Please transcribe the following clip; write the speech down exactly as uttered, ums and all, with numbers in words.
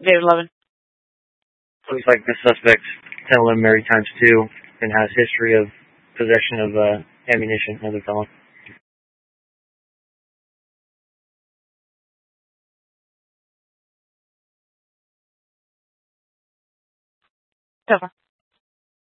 David Levin. Looks like the suspect's ten eleven married times two and has history of possession of uh, ammunition, another felon. Over.